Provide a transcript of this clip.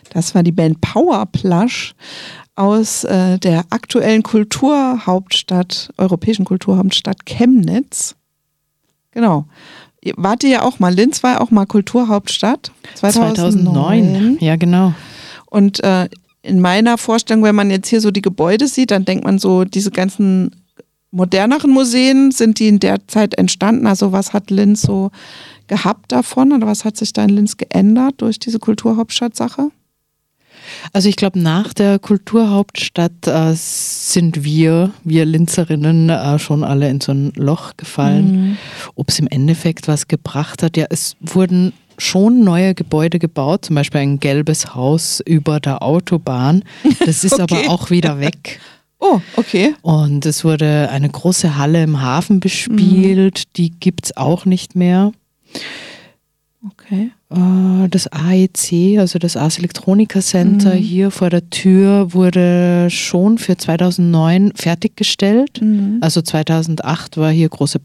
Das war die Band Powerplush aus der aktuellen Kulturhauptstadt, europäischen Kulturhauptstadt Chemnitz. Genau. Wart ihr ja auch mal, Linz war ja auch mal Kulturhauptstadt 2009. Ja, genau. Und in meiner Vorstellung, wenn man jetzt hier so die Gebäude sieht, dann denkt man so, diese ganzen moderneren Museen, sind die in der Zeit entstanden? Also was hat Linz so gehabt davon oder was hat sich da in Linz geändert durch diese Kulturhauptstadt-Sache? Also ich glaube, nach der Kulturhauptstadt sind wir Linzerinnen schon alle in so ein Loch gefallen. Ob es im Endeffekt was gebracht hat, ja, es wurden schon neue Gebäude gebaut, zum Beispiel ein gelbes Haus über der Autobahn. Das ist Okay. aber auch wieder weg. Oh, okay. Und es wurde eine große Halle im Hafen bespielt, die gibt es auch nicht mehr. Okay. Das AEC, also das Ars Electronica Center hier vor der Tür, wurde schon für 2009 fertiggestellt. Also 2008 war hier große